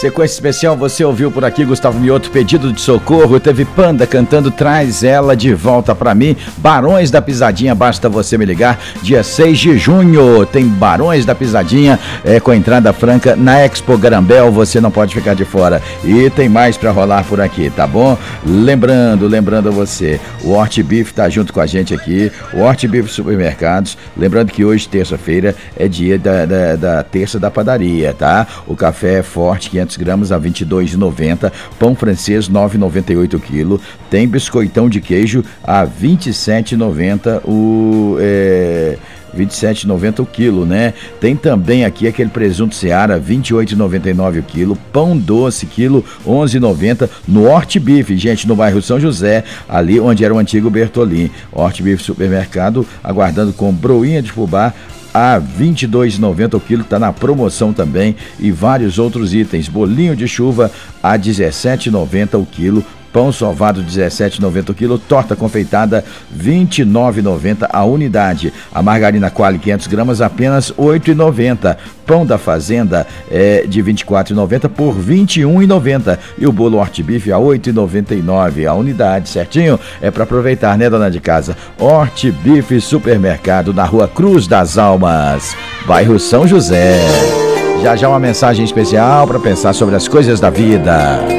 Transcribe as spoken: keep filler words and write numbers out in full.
Sequência especial, você ouviu por aqui Gustavo Mioto, pedido de socorro, teve Panda cantando Traz Ela de Volta Pra Mim, Barões da Pisadinha, basta você me ligar, dia seis de junho, tem Barões da Pisadinha, é, com entrada franca na Expo Garambel, você não pode ficar de fora, e tem mais pra rolar por aqui, tá bom? Lembrando, lembrando a você, o Horti Beef tá junto com a gente aqui, o Horti Beef Supermercados, lembrando que hoje, terça-feira, é dia da, da, da terça da padaria, tá? O café é forte, quinhentos gramas a vinte e dois reais e noventa centavos, pão francês nove reais e noventa e oito centavos o quilo, tem biscoitão de queijo a vinte e sete reais e noventa centavos o é, vinte e sete reais e noventa centavos o quilo, né? Tem também aqui aquele presunto Seara, vinte e oito reais e noventa e nove centavos o quilo, pão doce quilo, onze reais e noventa centavos no Horti Beef, gente, no bairro São José, ali onde era o antigo Bertolim. Horti Beef Supermercado, aguardando com broinha de fubá a vinte e dois reais e noventa centavos o quilo, está na promoção também, e vários outros itens, bolinho de chuva a dezessete reais e noventa centavos o quilo, pão sovado dezessete reais e noventa centavos o quilo, torta confeitada vinte e nove reais e noventa centavos a unidade, a margarina Qualy quinhentos gramas apenas oito reais e noventa centavos, pão da Fazenda é de vinte e quatro reais e noventa centavos por vinte e um reais e noventa centavos e o bolo Horti Beef a oito reais e noventa e nove centavos a unidade, certinho? É para aproveitar, né, dona de casa? Horti Beef Supermercado na Rua Cruz das Almas, bairro São José. Já já uma mensagem especial para pensar sobre as coisas da vida.